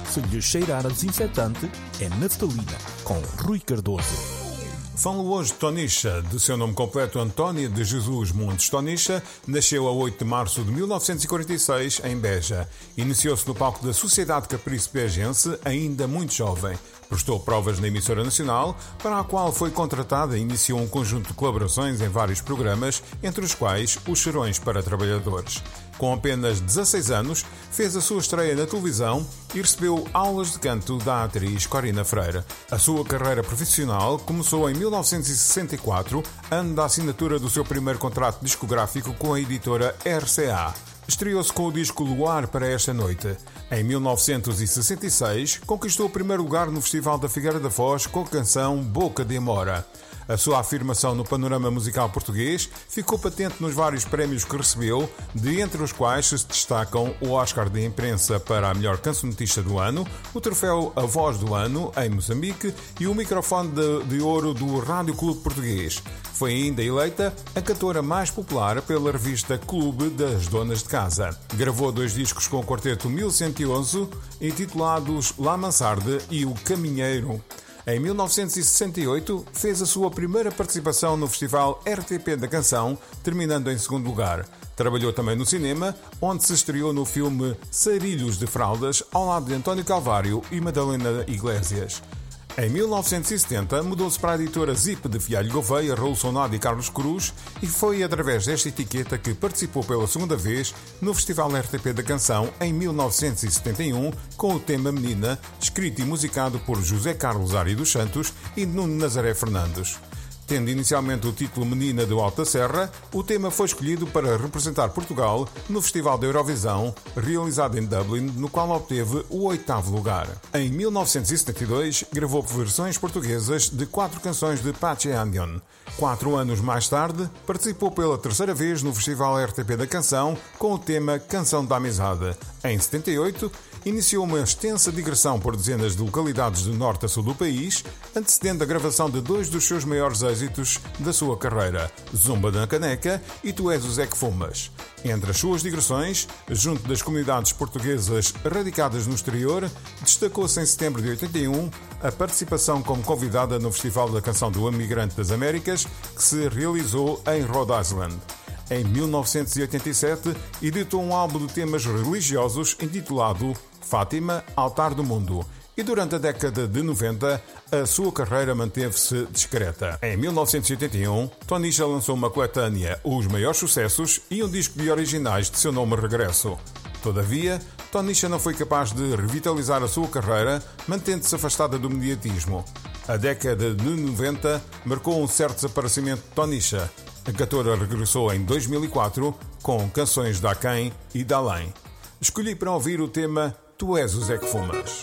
Se lhe cheirar a desinfetante, é naftalina, com Rui Cardoso. Falo hoje de Tonicha. De seu nome completo, Antónia de Jesus Montes Tonicha, nasceu a 8 de março de 1946 em Beja. Iniciou-se no palco da Sociedade Caprice Begense, ainda muito jovem. Prestou provas na emissora nacional, para a qual foi contratada e iniciou um conjunto de colaborações em vários programas, entre os quais Os Cheirões para Trabalhadores. Com apenas 16 anos, fez a sua estreia na televisão e recebeu aulas de canto da atriz Corina Freire. A sua carreira profissional começou em 1964, ano da assinatura do seu primeiro contrato discográfico com a editora RCA. Estreou-se com o disco Luar para esta noite. Em 1966, conquistou o primeiro lugar no Festival da Figueira da Foz com a canção Boca de Amora. A sua afirmação no panorama musical português ficou patente nos vários prémios que recebeu, de entre os quais se destacam o Oscar de Imprensa para a melhor cancionetista do ano, o troféu A Voz do Ano, em Moçambique, e o microfone de ouro do Rádio Clube Português. Foi ainda eleita a cantora mais popular pela revista Clube das Donas de Casa. Gravou 2 discos com o quarteto 1111, intitulados La Mansarde e O Caminheiro. Em 1968, fez a sua primeira participação no Festival RTP da Canção, terminando em segundo lugar. Trabalhou também no cinema, onde se estreou no filme Sarilhos de Fraldas, ao lado de António Calvário e Madalena Iglesias. Em 1970, mudou-se para a editora Zip de Fialho Gouveia, Raul Sonado e Carlos Cruz, e foi através desta etiqueta que participou pela segunda vez no Festival RTP da Canção em 1971, com o tema Menina, escrito e musicado por José Carlos Ari dos Santos e Nuno Nazaré Fernandes. Tendo inicialmente o título Menina do Alto da Serra, o tema foi escolhido para representar Portugal no Festival da Eurovisão, realizado em Dublin, no qual obteve o 8º lugar. Em 1972, gravou versões portuguesas de 4 canções de Patchy Anion. 4 anos mais tarde, participou pela terceira vez no Festival RTP da Canção com o tema Canção da Amizade. Em 78, iniciou uma extensa digressão por dezenas de localidades do norte a sul do país, antecedendo a gravação de 2 dos seus maiores êxitos da sua carreira, Zumba da Caneca e Tu És o Zé que Fumas. Entre as suas digressões, junto das comunidades portuguesas radicadas no exterior, destacou-se em setembro de 81 a participação como convidada no Festival da Canção do Imigrante das Américas, que se realizou em Rhode Island. Em 1987, editou um álbum de temas religiosos intitulado Fátima, Altar do Mundo, e durante a década de 90 a sua carreira manteve-se discreta. Em 1981, Tonicha lançou uma coletânea, Os Maiores Sucessos, e um disco de originais de seu nome Regresso. Todavia, Tonicha não foi capaz de revitalizar a sua carreira, mantendo-se afastada do mediatismo. A década de 90 marcou um certo desaparecimento de Tonicha. A cantora regressou em 2004 com canções da Quem e da Além. Escolhi para ouvir o tema Tu És o Zé que Fumas.